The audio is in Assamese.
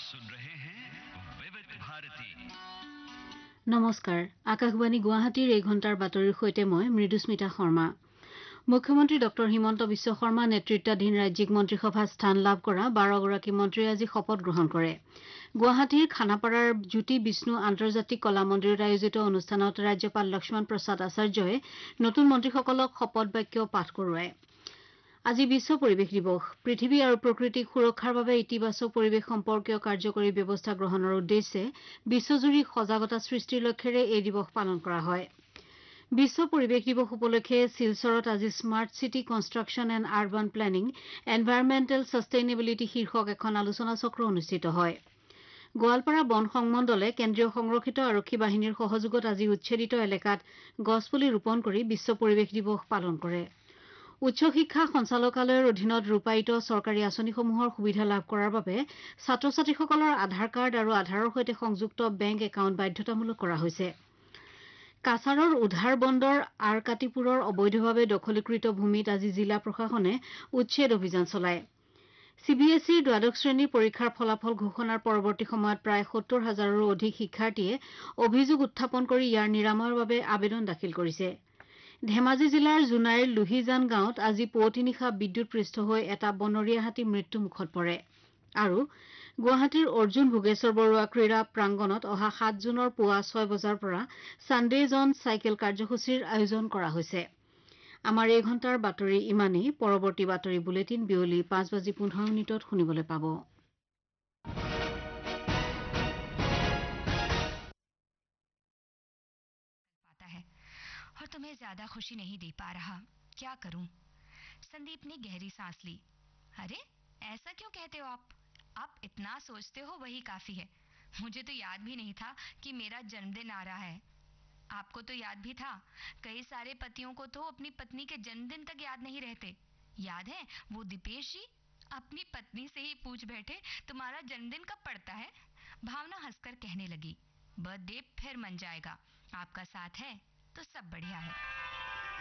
सुन रहे हैं विविध भारती। নমস্কাৰ আকাশবাণী গুৱাহাটীৰ এই ঘণ্টাৰ বাতৰিৰ সৈতে মই মৃদুস্মিতা শৰ্মা। মুখ্যমন্ত্ৰী ডক্টৰ হিমন্ত বিশ্ব শৰ্মা নেতৃত্বাধীন ৰাজ্যিক মন্ত্ৰীসভাত স্থান লাভ কৰা 12গৰাকী মন্ত্ৰীয়ে আজি শপত গ্ৰহণ কৰে। গুৱাহাটীৰ খানাপাৰাৰ জ্যোতি বিষ্ণু আন্তৰ্জাতিক কলা মন্দিৰত আয়োজিত অনুষ্ঠানত ৰাজ্যপাল লক্ষ্মণ প্ৰসাদ আচাৰ্যই নতুন মন্ত্ৰীসকলক শপত বাক্য পাঠ কৰোৱায়। আজি বিশ্ব পৰিৱেশ দিৱস। পৃথিৱী আৰু প্ৰকৃতিক সুৰক্ষাৰ বাবে ইতিবাচক পৰিৱেশ সম্পৰ্কীয় কাৰ্যকৰী ব্যৱস্থা গ্ৰহণৰ উদ্দেশ্যে বিশ্বজুৰি সজাগতা সৃষ্টিৰ লক্ষ্যৰে এই দিৱস পালন কৰা হয়। বিশ্ব পৰিৱেশ দিৱস উপলক্ষে শিলচৰত আজি smart city construction and urban planning environmental sustainability শীৰ্ষক এখন আলোচনা চক্ৰ অনুষ্ঠিত হয়। গোৱালপাৰা বন সংমণ্ডলে কেন্দ্ৰীয় সংৰক্ষিত আৰক্ষী বাহিনীৰ সহযোগত আজি উচ্ছেদিত এলেকাত গছপুলি ৰোপণ কৰি বিশ্ব পৰিৱেশ দিৱস পালন কৰে। উচ্চ শিক্ষা সঞ্চালকালয়ৰ অধীনত ৰূপায়িত চৰকাৰী আঁচনিসমূহৰ সুবিধা লাভ কৰাৰ বাবে ছাত্ৰ ছাত্ৰীসকলৰ আধাৰ কাৰ্ড আৰু আধাৰৰ সৈতে সংযুক্ত বেংক একাউণ্ট বাধ্যতামূলক কৰা হৈছে। কাছাৰৰ উধাৰ বন্দৰ আৰকাটিপুৰৰ অবৈধভাৱে দখলীকৃত ভূমিত আজি জিলা প্ৰশাসনে উচ্ছেদ অভিযান চলায়। চিবিএছইৰ দ্বাদশ শ্ৰেণীৰ পৰীক্ষাৰ ফলাফল ঘোষণাৰ পৰৱৰ্তী সময়ত প্ৰায় ৭০,০০০ৰো অধিক শিক্ষাৰ্থীয়ে অভিযোগ উত্থাপন কৰি ইয়াৰ নিৰাময়ৰ বাবে আবেদন দাখিল কৰিছে। ধেমাজি জিলাৰ জোনাইৰ লোহিজান গাঁৱত আজি পুৱতি নিশা বিদ্যুৎ পৃষ্ঠ হৈ এটা বনৰীয়া হাতী মৃত্যুমুখত পৰে। আৰু গুৱাহাটীৰ অৰ্জুন ভোগেশ্বৰ বৰুৱা ক্ৰীড়া প্ৰাংগণত অহা ৭ জুনৰ পুৱা ৬ বজাৰ পৰা ছানডে জন চাইকেল কাৰ্যসূচীৰ আয়োজন কৰা হৈছে। আমাৰ এই ঘণ্টাৰ বাতৰি ইমানেই। পৰৱৰ্তী বাতৰি বুলেটিন বিয়লি ৫:১৫ শুনিবলৈ পাব। और तुम्हें ज्यादा खुशी नहीं दे पा रहा, क्या करूं? संदीप ने गहरी सांस ली। अरे ऐसा क्यों कहते हो आप इतना सोचते हो वही काफी है। मुझे तो याद भी नहीं था कि मेरा जन्मदिन आ रहा है। आपको तो याद भी था। कई सारे पतियों को तो अपनी पत्नी के जन्मदिन तक याद नहीं रहते। याद है वो दीपेश जी अपनी पत्नी से ही पूछ बैठे तुम्हारा जन्मदिन कब पड़ता है। भावना हंसकर कहने लगी, बर्थडे फिर मन जाएगा, आपका साथ है तो सब बढ़िया है।